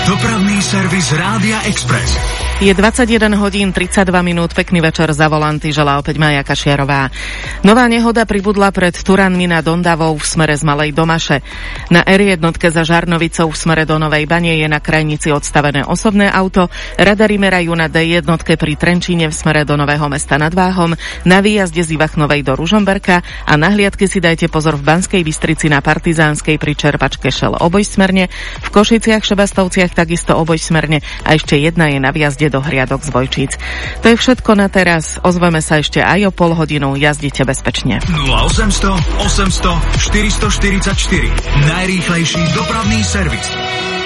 Dopravný servis Rádia Express. Je 21 hodín 32 minút, pekný večer za volanty, želá opäť Mája Kašiarová. Nová nehoda pribudla pred Turanmi nad Ondavou v smere z Malej Domaše. Na R1 za Žarnovicou v smere do Novej Bane je na krajnici odstavené osobné auto, radary merajú na D1 pri Trenčíne v smere do Nového Mesta nad Váhom, na výjazde z Ivachnovej do Ružomberka a na hliadke si dajte pozor v Banskej Bystrici na Partizánskej pri čerpačke Šel obojsmerne, v Košiciach, Šebastovciach takisto obojsmerne a ešte jedna je na výjazde do Hriadok z Vojčíc. To je všetko na teraz. Ozveme sa ešte aj o pol hodinu. Jazdite bezpečne. 0800 800 444. Najrýchlejší dopravný servis.